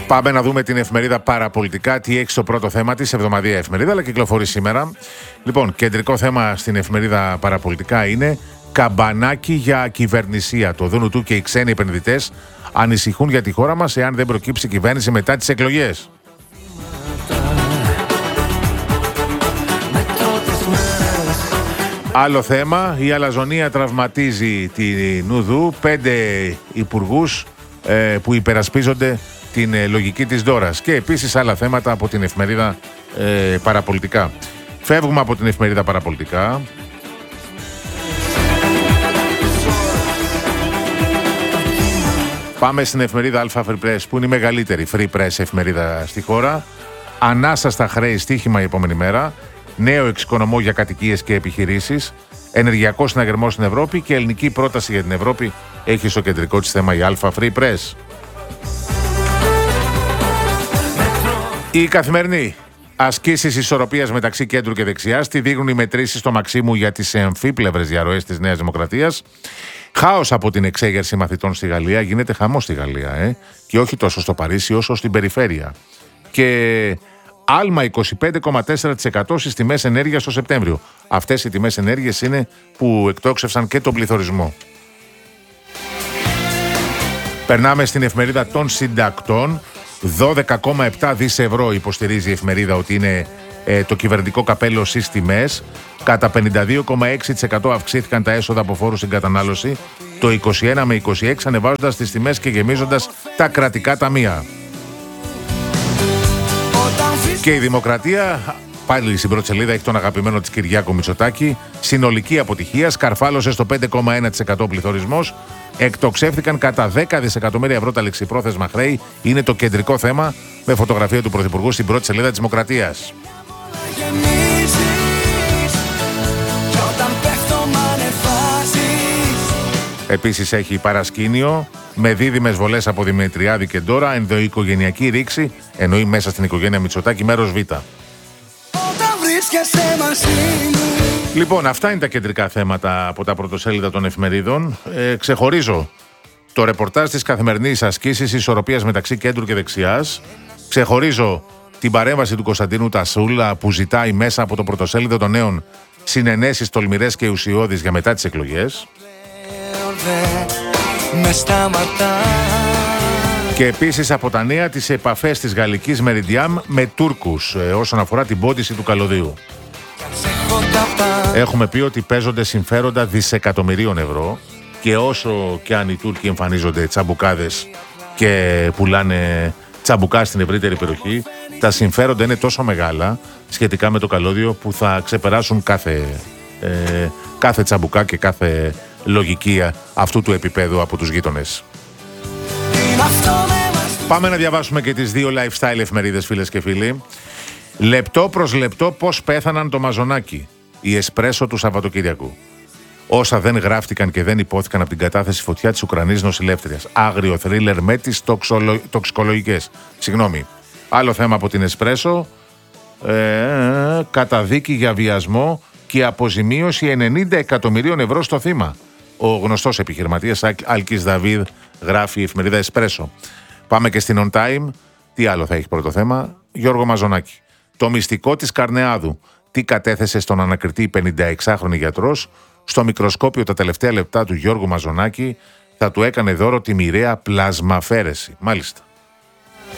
Πάμε να δούμε την εφημερίδα Παραπολιτικά, τι έχει στο πρώτο θέμα της, εβδομαδιαία εφημερίδα, αλλά κυκλοφορεί σήμερα. Λοιπόν, κεντρικό θέμα στην εφημερίδα Παραπολιτικά είναι καμπανάκι για κυβερνησία. Το ΔΝΤ και οι ξένοι επενδυτές ανησυχούν για τη χώρα μας εάν δεν προκύψει κυβέρνηση μετά τις εκλογές. Άλλο θέμα, η αλαζονία τραυματίζει την Νουδού, 5 υπουργούς που υπερασπίζονται την λογική της Ντόρας. Και επίσης άλλα θέματα από την εφημερίδα Παραπολιτικά. Φεύγουμε από την εφημερίδα Παραπολιτικά. Πάμε στην εφημερίδα Αλφα Free Press, που είναι η μεγαλύτερη free press εφημερίδα στη χώρα. Ανάσα στα χρέη, στοίχημα η επόμενη μέρα. Νέο εξοικονομώ για κατοικίες και επιχειρήσεις. Ενεργειακό συναγερμό στην Ευρώπη και ελληνική πρόταση για την Ευρώπη έχει στο κεντρικό της θέμα η Αλφα Free Press. Η Καθημερινή. Ασκήσεις ισορροπίας μεταξύ κέντρου και δεξιάς. Τι δείχνουν οι μετρήσεις στο Μαξίμου για τις αμφίπλευρες διαρροές της Νέας Δημοκρατίας. Χάος από την εξέγερση μαθητών στη Γαλλία. Γίνεται χαμός στη Γαλλία, και όχι τόσο στο Παρίσι όσο στην περιφέρεια. Και άλμα 25,4% στις τιμές ενέργειας το Σεπτέμβριο. Αυτές οι τιμές ενέργειας είναι που εκτόξευσαν και τον πληθωρισμό. Περνάμε στην εφημερίδα των συντακτών. 12,7 δις ευρώ υποστηρίζει η εφημερίδα ότι είναι το κυβερνητικό καπέλο στις τιμές. Κατά 52,6% αυξήθηκαν τα έσοδα από φόρους στην κατανάλωση το 21 με 26, ανεβάζοντας τις τιμές και γεμίζοντας τα κρατικά ταμεία. Και η Δημοκρατία, πάλι στην πρώτη σελίδα, έχει τον αγαπημένο της Κυριάκο Μητσοτάκη. Συνολική αποτυχία, σκαρφάλωσε στο 5,1% πληθωρισμός. Εκτοξεύτηκαν κατά 10 δισεκατομμύρια ευρώ τα ληξιπρόθεσμα χρέη. Είναι το κεντρικό θέμα, με φωτογραφία του Πρωθυπουργού στην πρώτη σελίδα της Δημοκρατίας. Επίσης έχει παρασκήνιο με δίδυμες βολές από Δημητριάδη και Ντόρα, ενδοοικογενειακή ρήξη, εννοεί μέσα στην οικογένεια Μητσοτάκη, μέρος Β. Λοιπόν, αυτά είναι τα κεντρικά θέματα από τα πρωτοσέλιδα των εφημερίδων. Ξεχωρίζω το ρεπορτάζ της Καθημερινής, ασκήσεις ισορροπίας μεταξύ κέντρου και δεξιάς. Ξεχωρίζω την παρέμβαση του Κωνσταντίνου Τασούλα που ζητάει μέσα από το πρωτοσέλιδο των Νέων συνενέσεις τολμηρές και ουσιώδεις για μετά τις εκλογές. Και επίσης από τα νέα τις επαφές της γαλλικής Meridiam με Τούρκους όσον αφορά την πώντηση του καλωδίου. Έχουμε πει ότι παίζονται συμφέροντα δισεκατομμυρίων ευρώ και όσο και αν οι Τούρκοι εμφανίζονται τσαμπουκάδες και πουλάνε τσαμπουκά στην ευρύτερη περιοχή, τα συμφέροντα είναι τόσο μεγάλα σχετικά με το καλώδιο που θα ξεπεράσουν κάθε τσαμπουκά και κάθε λογική αυτού του επίπεδου από τους γείτονες. Πάμε να διαβάσουμε και τις δύο lifestyle εφημερίδες, φίλες και φίλοι. Λεπτό προς λεπτό πώς πέθαναν το Μαζονάκι, η Εσπρέσο του Σαββατοκύριακου. Όσα δεν γράφτηκαν και δεν υπόθηκαν από την κατάθεση φωτιά της Ουκρανής νοσηλεύτριας. Άγριο θρίλερ με τις τοξικολογικές. Συγγνώμη. Άλλο θέμα από την Εσπρέσο. Καταδίκη για βιασμό και αποζημίωση 90 εκατομμυρίων ευρώ στο θύμα. Ο γνωστός επιχειρηματίας Άλκης Δαβίδ, γράφει η εφημερίδα Εσπρέσο. Πάμε και στην On Time. Τι άλλο θα έχει πρώτο θέμα? Γιώργο Μαζονάκη. Το μυστικό της Καρνεάδου. Τι κατέθεσε στον ανακριτή 56χρονη γιατρός? Στο μικροσκόπιο τα τελευταία λεπτά του Γιώργου Μαζονάκη θα του έκανε δώρο τη μοιραία πλασμαφέρεση. Μάλιστα.